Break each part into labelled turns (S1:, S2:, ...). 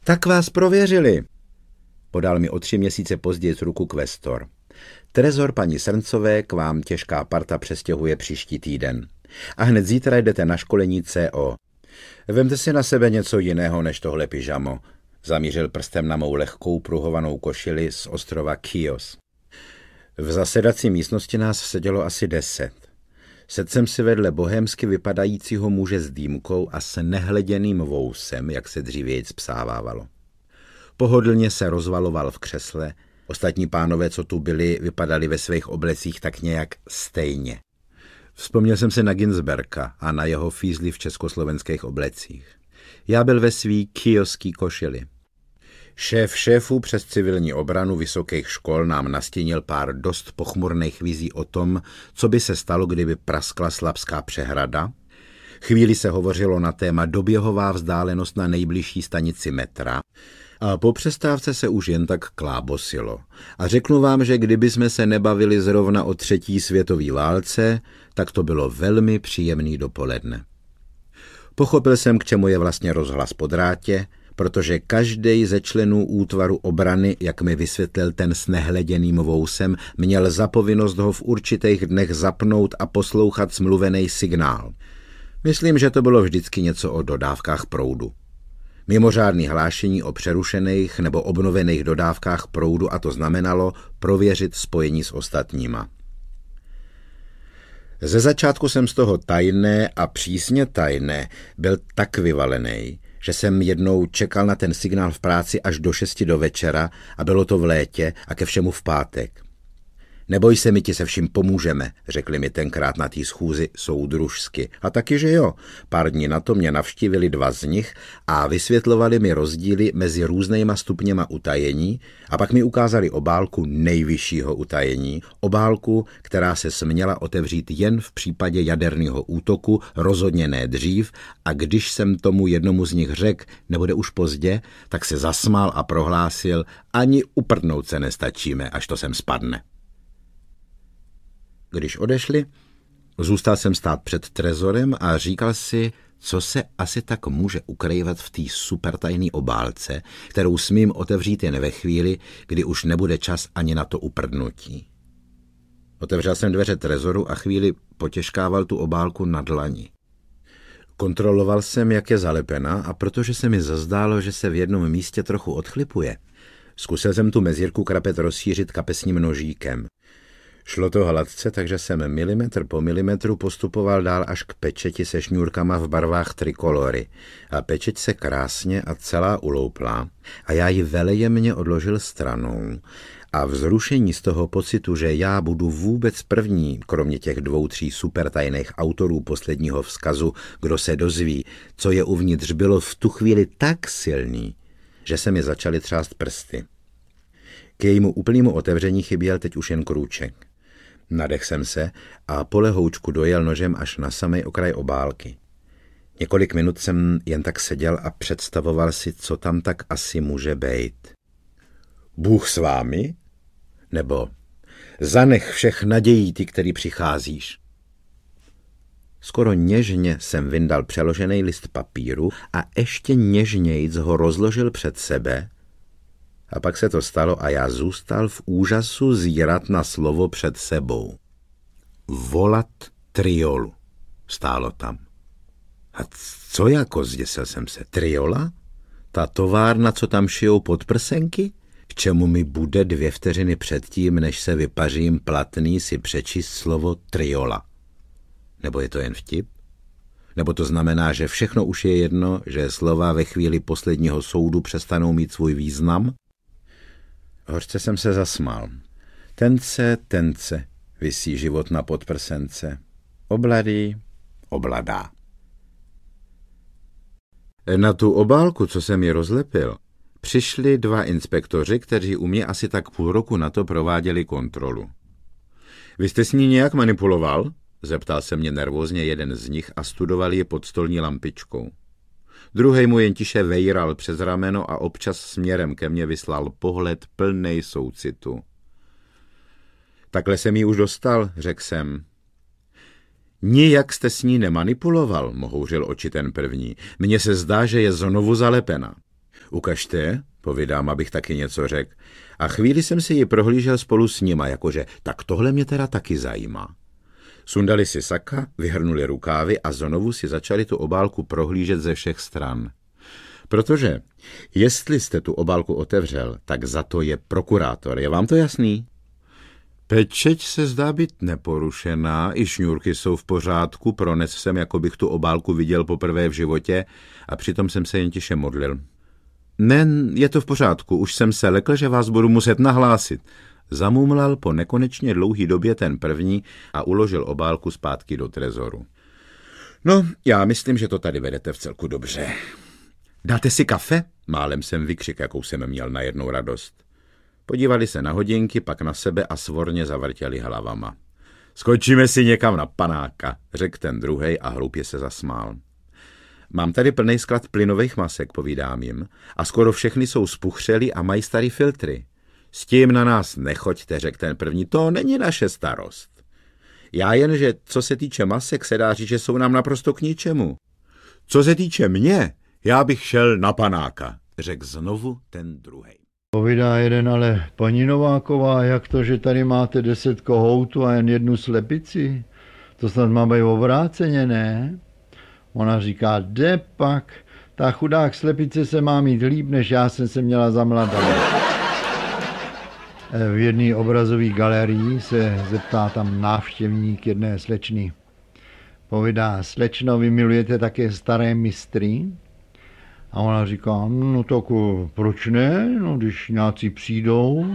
S1: Tak vás prověřili, podal mi o 3 měsíce později ruku kvestor. Trezor paní Srncové k vám těžká parta přestěhuje příští týden. A hned zítra jdete na školení CO. Vemte si na sebe něco jiného než tohle pyžamo, zamířil prstem na mou lehkou pruhovanou košili z ostrova Chios. V zasedací místnosti nás sedělo asi 10. Sedl jsem si vedle bohémsky vypadajícího muže s dýmkou a s nehleděným vousem, jak se dřívějc psávávalo. Pohodlně se rozvaloval v křesle, ostatní pánové, co tu byli, vypadali ve svých oblecích tak nějak stejně. Vzpomněl jsem se na Ginsberga a na jeho fízly v československých oblecích. Já byl ve svý kioský košili. Šéf šéfů přes civilní obranu vysokých škol nám nastínil pár dost pochmurných vizí o tom, co by se stalo, kdyby praskla Slabská přehrada. Chvíli se hovořilo na téma doběhová vzdálenost na nejbližší stanici metra a po přestávce se už jen tak klábosilo. A řeknu vám, že kdyby jsme se nebavili zrovna o 3. světové válce, tak to bylo velmi příjemný dopoledne. Pochopil jsem, k čemu je vlastně rozhlas po drátě, protože každý ze členů útvaru obrany, jak mi vysvětlil ten s nehleděným vousem, měl za povinnost ho v určitých dnech zapnout a poslouchat smluvený signál. Myslím, že to bylo vždycky něco o dodávkách proudu. Mimořádný hlášení o přerušených nebo obnovených dodávkách proudu a to znamenalo prověřit spojení s ostatníma. Ze začátku jsem z toho tajné a přísně tajné byl tak vyvalený, že jsem jednou čekal na ten signál v práci až do 6 do večera a bylo to v létě a ke všemu v pátek. Neboj se, my ti se vším pomůžeme, řekli mi tenkrát na té schůzi soudružsky. A taky, že jo. Pár dní na to mě navštívili 2 z nich a vysvětlovali mi rozdíly mezi různýma stupněma utajení a pak mi ukázali obálku nejvyššího utajení, obálku, která se směla otevřít jen v případě jaderného útoku, rozhodně ne dřív, a když jsem tomu jednomu z nich řekl, nebude už pozdě, tak se zasmál a prohlásil, ani uprdnout se nestačíme, až to sem spadne. Když odešli, zůstal jsem stát před trezorem a říkal si, co se asi tak může ukrývat v té supertajné obálce, kterou smím otevřít jen ve chvíli, kdy už nebude čas ani na to uprdnutí. Otevřel jsem dveře trezoru a chvíli potěžkával tu obálku na dlani. Kontroloval jsem, jak je zalepena, a protože se mi zazdálo, že se v jednom místě trochu odchlipuje, zkusil jsem tu mezírku krapet rozšířit kapesním nožíkem. Šlo to hladce, takže jsem milimetr po milimetru postupoval dál až k pečeti se šňůrkama v barvách trikolory. A pečeť se krásně a celá uloupla a já ji velejemně odložil stranou. A vzrušení z toho pocitu, že já budu vůbec první, kromě těch 2-3 supertajných autorů posledního vzkazu, kdo se dozví, co je uvnitř, bylo v tu chvíli tak silný, že se mi začaly třást prsty. K jejímu úplnému otevření chyběl teď už jen krůček. Nadech jsem se a po lehoučku dojel nožem až na samej okraj obálky. Několik minut jsem jen tak seděl a představoval si, co tam tak asi může být. Bůh s vámi? Nebo zanech všech nadějí ty, který přicházíš. Skoro něžně jsem vyndal přeložený list papíru a ještě něžnějc ho rozložil před sebe. A pak se to stalo a já zůstal v úžasu zírat na slovo před sebou. Volat Triolu. Stálo tam. A co jako, zděsil jsem se, Triola? Ta továrna, co tam šijou podprsenky? K čemu mi bude 2 vteřiny předtím, než se vypařím platný, si přečíst slovo Triola? Nebo je to jen vtip? Nebo to znamená, že všechno už je jedno, že slova ve chvíli posledního soudu přestanou mít svůj význam? Hořce jsem se zasmál. Tence, visí život na podprsence. Obladý, obladá. Na tu obálku, co jsem ji rozlepil, přišli 2 inspektoři, kteří u mě asi tak půl roku na to prováděli kontrolu. Vy jste s ní nějak manipuloval? Zeptal se mě nervózně jeden z nich a studoval ji pod stolní lampičkou. Druhej mu jen tiše vejral přes rameno a občas směrem ke mně vyslal pohled plnej soucitu. Takhle jsem ji už dostal, řekl jsem. Nijak jste s ní nemanipuloval, mohouřil oči ten první. Mně se zdá, že je znovu zalepena. Ukažte, povídám, abych taky něco řekl. A chvíli jsem si ji prohlížel spolu s nima, jakože tak tohle mě teda taky zajímá. Sundali si saka, vyhrnuli rukávy a znovu si začali tu obálku prohlížet ze všech stran. Protože jestli jste tu obálku otevřel, tak za to je prokurátor. Je vám to jasný? Pečeť se zdá být neporušená, i šňůrky jsou v pořádku, prones jsem, jako bych tu obálku viděl poprvé v životě a přitom jsem se jen tiše modlil. Ne, je to v pořádku, už jsem se lekl, že vás budu muset nahlásit. Zamumlal po nekonečně dlouhý době ten první a uložil obálku zpátky do trezoru. No, já myslím, že to tady vedete vcelku dobře. Dáte si kafe? Málem jsem vykřik, jakou jsem měl najednou radost. Podívali se na hodinky, pak na sebe a svorně zavrtěli hlavama. Skočíme si někam na panáka, řekl ten druhej a hloupě se zasmál. Mám tady plný sklad plynových masek, povídám jim, a skoro všechny jsou spuchřelý a mají starý filtry. S tím na nás nechoďte, řekl ten první, to není naše starost. Já jen, že co se týče masek, se dá říct, že jsou nám naprosto k ničemu. Co se týče mě, já bych šel na panáka, řekl znovu ten druhej.
S2: Povídá jeden, ale paní Nováková, jak to, že tady máte 10 kohoutů a jen 1 slepici? To snad má být obráceně, ne? Ona říká, jde pak, ta chudák slepice se má mít líp, než já jsem se měla za mladá. V jedné obrazové galerii se zeptá tam návštěvník jedné slečny. Povídá, slečno, vy milujete také staré mistry? A ona říká, no tak proč ne, no když nějací přijdou.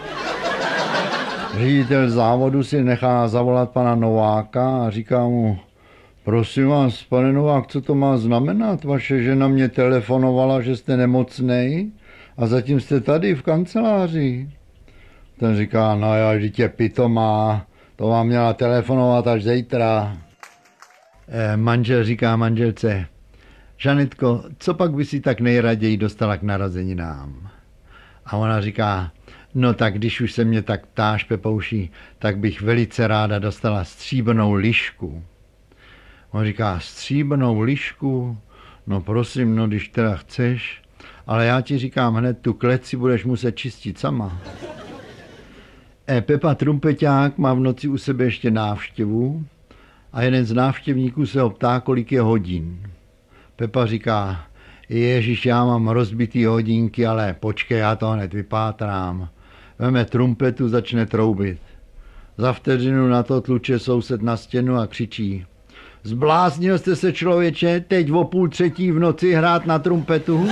S2: Ředitel závodu si nechá zavolat pana Nováka a říká mu, prosím vás, pane Novák, co to má znamenat? Vaše žena mě telefonovala, že jste nemocnej a zatím jste tady v kanceláři. Ten říká, no jo, dítě pitomá, to vám měla telefonovat až zítra. Manžel říká manželce, Žanetko, co pak by si tak nejraději dostala k narozeninám? A ona říká, no tak když už se mě tak ptáš, Pepouši, tak bych velice ráda dostala stříbrnou lišku. On říká, stříbrnou lišku? No prosím, no když teda chceš, ale já ti říkám hned, tu klec si budeš muset čistit sama. Pepa Trumpeťák má v noci u sebe ještě návštěvu a jeden z návštěvníků se ho ptá, kolik je hodin. Pepa říká, ježiš, já mám rozbitý hodinky, ale počkej, já to hned vypátrám. Veme trumpetu, začne troubit. Za vteřinu na to tluče soused na stěnu a křičí, zbláznil jste se, člověče, teď o 2:30 v noci hrát na trumpetu?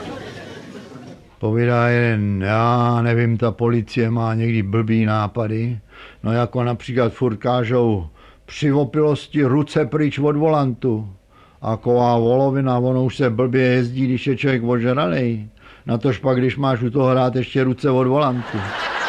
S2: Povídá jeden, já nevím, ta policie má někdy blbý nápady, no jako například furt kážou při opilosti ruce pryč od volantu. A ková volovina, ono už se blbě jezdí, když je člověk ožralej. Natož pak, když máš u toho hrát ještě ruce od volantu.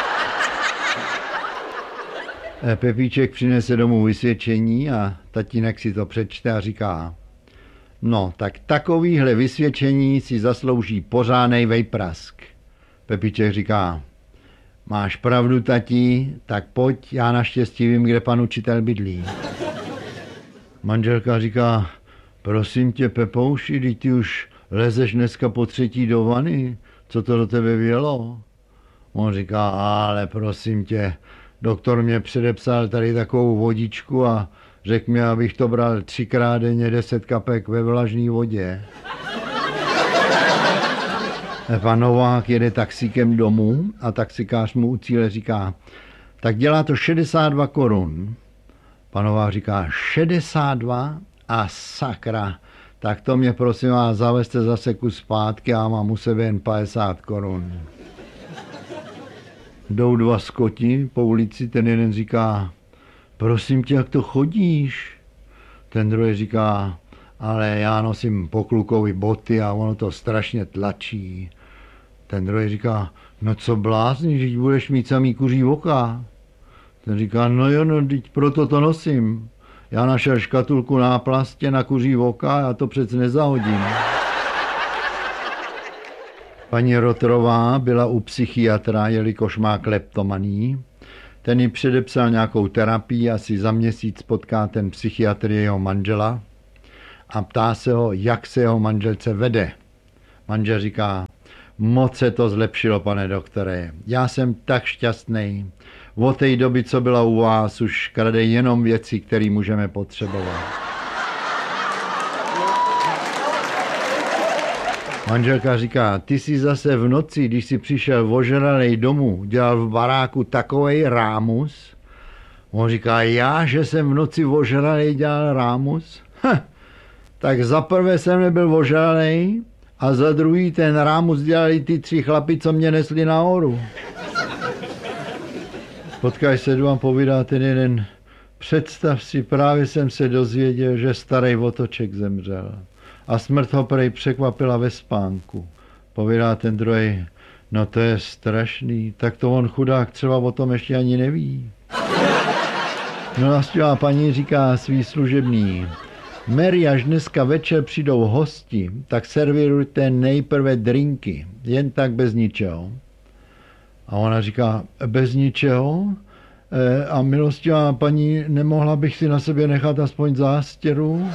S2: Pepíček přinese domů vysvědčení a tatínek si to přečte a říká, no, tak takovýhle vysvědčení si zaslouží pořádnej vejprask. Pepíček říká, máš pravdu, tatí, tak pojď, já naštěstí vím, kde pan učitel bydlí. Manželka říká, prosím tě, Pepouši, když ty už lezeš dneska po 3. do vany, co to do tebe vělo? On říká, ale prosím tě, doktor mě předepsal tady takovou vodičku a řekl mi, abych to bral 3krát denně 10 kapek ve vlažné vodě. Pan Novák jede taxíkem domů a taxikář mu u cíle říká, tak dělá to 62 korun. Pan Novák říká, 62? A sakra, tak to mě prosím vás zavezte zase kus zpátky a mám u sebe jen 50 korun. Jdou 2 skoti po ulici, ten jeden říká, prosím tě, jak to chodíš? Ten druhý říká, ale já nosím poklukový boty a ono to strašně tlačí. Ten druhý říká, no co blázníš, když budeš mít samý kuří oka? Ten říká, no jo, no, proto to nosím. Já našel škatulku náplastě na kuří oka, já to přece nezahodím. Paní Rotrová byla u psychiatra, jelikož má kleptomanii. Ten jí předepsal nějakou terapii, asi za měsíc potká ten psychiatr jeho manžela a ptá se ho, jak se jeho manželce vede. Manžel říká, moc se to zlepšilo, pane doktore. Já jsem tak šťastný. Od té doby, co byla u vás, už krade jenom věci, které můžeme potřebovat. Manželka říká, ty jsi zase v noci, když jsi přišel ožralej domů, dělal v baráku takovej rámus. On říká, já, že jsem v noci ožralej dělal rámus? Tak za prvé jsem nebyl ožralej a za druhý ten rámus dělali ty 3 chlapi, co mě nesli nahoru. Potkaj se, jdu vám povídá ten jeden. Představ si, právě jsem se dozvěděl, že starý otoček zemřel. A smrt ho prej překvapila ve spánku. Povídá ten druhý, no to je strašný, tak to on chudák třeba o tom ještě ani neví. No a paní říká svý služebný, Mary, až dneska večer přijdou hosti, tak servírujte nejprve drinky, jen tak bez ničeho. A ona říká, bez ničeho? A milostivá paní, nemohla bych si na sebe nechat aspoň zástěru?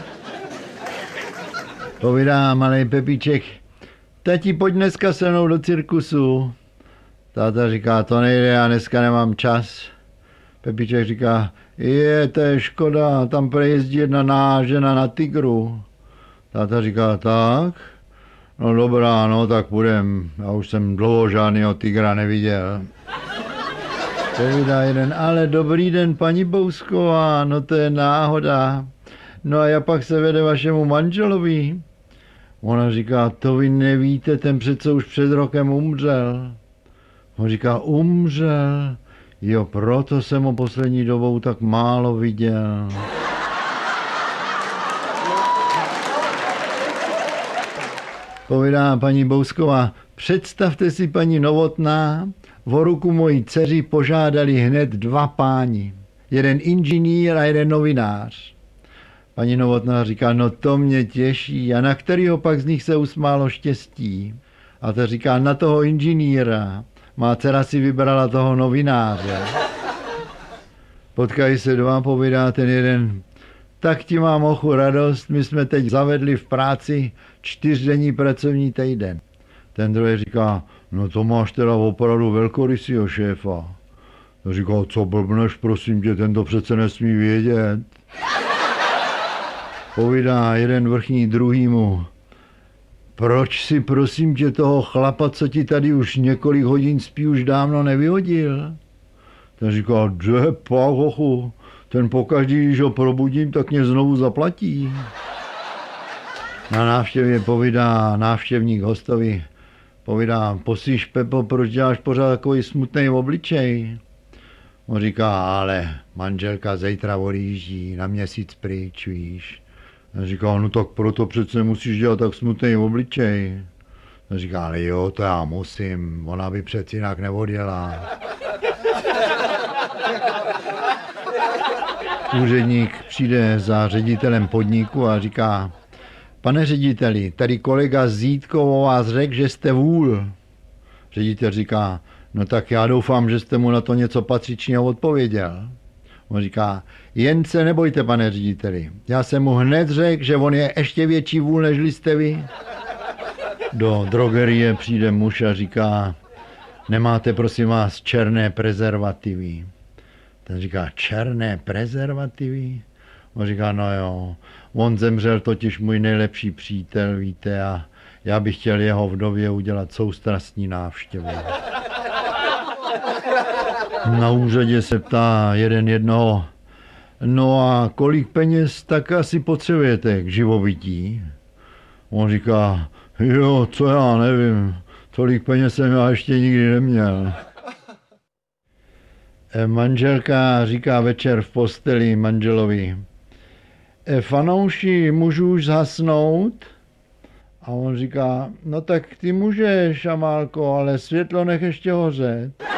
S2: Povídá malej Pepíček, tati, pojď dneska se mnou do cirkusu. Táta říká, to nejde, já dneska nemám čas. Pepíček říká, to je škoda, tam prejezdí jedna žena na tygru. Táta říká, tak? No dobrá, no tak půjdem, já už jsem dlouho žádnýho tygra neviděl. Povídá jeden, ale dobrý den, paní Bousková, no to je náhoda. No a jak pak se vede vašemu manželovi? Ona říká, to vy nevíte, ten přece už před rokem umřel. On říká, umřel? Jo, proto jsem ho poslední dobou tak málo viděl. Povídá paní Bousková, představte si, paní Novotná, o ruku mojí dceři požádali hned 2 páni. Jeden inženýr a jeden novinář. Paní Novotná říká, no to mě těší. A na kterýho pak z nich se usmálo štěstí? A ta říká, na toho inženýra. Má dcera si vybrala toho novináře. Potkají se 2, povídá ten jeden. Tak ti mám ochu radost, my jsme teď zavedli v práci 4denní pracovní týden. Ten druhý říká, no to máš teda opravdu velkorysýho šéfa. To říká, co blbneš, prosím tě, ten to přece nesmí vědět. Povídá jeden vrchní druhýmu, proč si prosím tě toho chlapa, co ti tady už několik hodin spí, už dávno nevyhodil? Ten říká, že pak hochu, ten pokaždý, když ho probudím, tak mě znovu zaplatí. Na návštěvě povídá návštěvník hostovi, povídá, posíš Pepo, proč děláš pořád takový smutný obličej? On říká, ale manželka zítra odjíždí na měsíc pryč, víš. On říká, no tak proto přece musíš dělat tak smutný obličej. On říká, ale jo, to já musím, ona by přeci jinak neodjela. Úředník přijde za ředitelem podniku a říká, pane řediteli, tady kolega Zítko o vás řekl, že jste vůl. Ředitel říká, no tak já doufám, že jste mu na to něco patřičného odpověděl. On říká, jen se nebojte, pane řediteli, já jsem mu hned řekl, že on je ještě větší vůl, nežli jste vy. Do drogerie přijde muž a říká, nemáte prosím vás černé prezervativy. Ten říká, černé prezervativy? On říká, no jo, on zemřel totiž můj nejlepší přítel, víte, a já bych chtěl jeho vdově udělat soustrastní návštěvu. Na úřadě se ptá jeden jednoho, no a kolik peněz tak asi potřebujete k živobytí? On říká, jo, co já nevím, tolik peněz jsem já ještě nikdy neměl. Manželka říká večer v posteli manželovi, fanouši, můžu už zhasnout? A on říká, no tak ty můžeš, Amálko, ale světlo nech ještě hořet.